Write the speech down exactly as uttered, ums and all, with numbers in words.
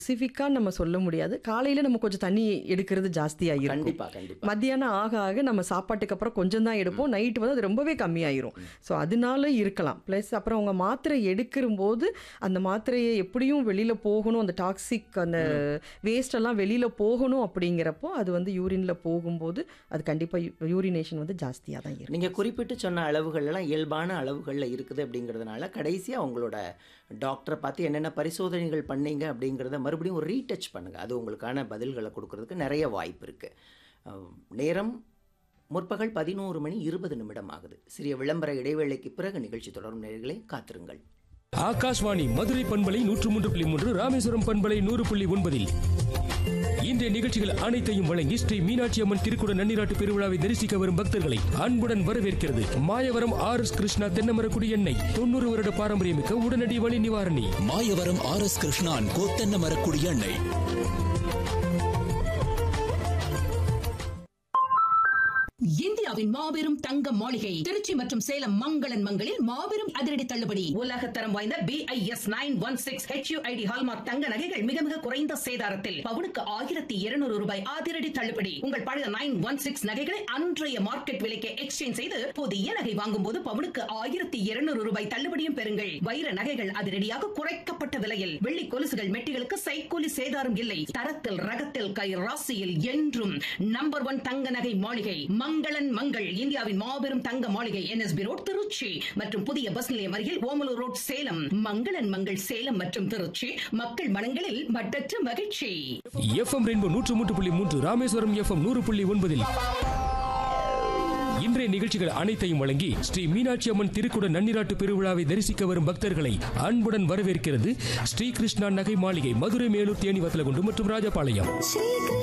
ஸ்பெசிஃபிக்கா நம்ம சொல்ல முடியாது. காலையில நம்ம கொஞ்சம் தண்ணி எடுக்கிறது ஜாஸ்தியா இருக்கும். கண்டிப்பா கண்டிப்பா மத்தியானம் ஆக ஆக நம்ம சாப்பாட்டுக்கு அப்புறம் கொஞ்சம் தான் எடுப்போம். நைட் வந்து அது ரொம்பவே கம்மியாயிரும். ஸோ அதனால இருக்கலாம். ப்ளஸ் அப்புறம் அவங்க மாத்திரை எடுக்கும்போது அந்த மாத்திரையை எப்படியும் வெளியில போகணும், அந்த டாக்ஸிக் அந்த வேஸ்ட் எல்லாம் வெளியில போகணும் அப்படிங்கிறப்போ அது வந்து யூரின்ல போகும்போது அது கண்டிப்பா யூரினேஷன் வந்து ஜாஸ்தியா தான் இருக்கும். நீங்க குறிப்பிட்டு சொன்ன அளவுகள் எல்லாம் இயல்பான அளவுகள்ல இருக்குது அப்படிங்கிறதுனால கடைசியா உங்களோட டாக்டரை பார்த்து என்னென்ன பரிசோதனைகள் பண்ணீங்க அப்படிங்கிறத மறுபடியும் ஒரு ரீடச் பண்ணுங்க. அது உங்களுக்கான பதில்களை கொடுக்கறதுக்கு நிறைய வாய்ப்பு இருக்கு. அஹ், நேரம் முற்பகல் பதினோரு மணி இருபது நிமிடம் ஆகுது. சிறிய விளம்பர இடைவேளைக்கு பிறகு நிகழ்ச்சி தொடரும். நேயர்களே காத்திருங்கள். ஆகாஷ்வாணி மதுரை பண்பலை நூற்று மூன்று புள்ளி மூன்று, ராமேஸ்வரம் பண்பலை நூறு புள்ளி ஒன்பதில் இன்றைய நிகழ்ச்சிகள் அனைத்தையும் வழங்கி ஸ்ரீ மீனாட்சி அம்மன் திருக்குட நன்னிராட்டு பெருவிழாவை தரிசிக்க வரும் பக்தர்களை அன்புடன் வரவேற்கிறது மாயவரம் ஆர் எஸ் கிருஷ்ணா தென்னமரக்குடி எண்ணெய். தொண்ணூறு வருட பாரம்பரியமிக்க உடனடி வலி நிவாரணி. மாயவரம் ஆர் எஸ் கிருஷ்ணான் கோத்தென்ன மரக்குடி எண்ணெய். இந்தியாவின் மாபெரும் தங்க மாளிகை திருச்சி மற்றும் சேலம் மங்களன் மங்களில் மாபெரும் அதிரடி தள்ளுபடி. உலக தரம் வாய்ந்த B I S nine one six H you I D hallmark தங்க நகைகள் மிக மிக குறைந்த சேதாரத்தில் பவுனுக்கு ஆயிரத்தி இருநூறு ரூபாய் அதிரடி தள்ளுபடி. உங்கள் பழைய நைன் ஒன் சிக்ஸ் நகைகளை அன்றைய மார்க்கெட் விலைக்கு எக்ஸ்சேஞ்ச் செய்து புதிய நகை வாங்கும் போது பவுனுக்கு ஆயிரத்தி இருநூறு ரூபாய் தள்ளுபடியும் பெறுங்கள். வைர நகைகள் அதிரடியாக குறைக்கப்பட்ட விலையில், வெள்ளி கொலுசுகள் மெட்டிகளுக்கு சைக்கூலி சேதாரம் இல்லை. தரத்தில் ரகத்தில் கை ராசியில் என்றும் நம்பர் ஒன் தங்க நகை மாளிகை மங்களன் மங்கள். இந்தியாவின் மாபெரும் தங்க மாளிகை N S B road Trichy மற்றும் புதிய பஸ் நிலையம் அருகில் ஓமலூர் ரோட் சேலம். மங்களன் மங்கள் சேலம் மற்றும் திருச்சி மக்கள் மனங்களில் மட்டற்ற மகிழ்ச்சி. எஃப்எம் ரெயின்போ நூற்று மூன்று புள்ளி மூன்று, ராமேஸ்வரம் எஃப்எம் நூறு புள்ளி ஒன்பதில் இன்றைய நிகழ்ச்சிகள் அனைத்தையும் வழங்கி ஸ்ரீ மீனாட்சி அம்மன் திருக்குட நன்னிராட்டு பெருவிழாவை தரிசிக்க வரும் பக்தர்களை அன்புடன் வரவேற்கிறது ஸ்ரீ கிருஷ்ணா நகை மாளிகை, மதுரை, மேலூர், தேனி, வத்தலகுண்டு மற்றும் ராஜபாளையம்.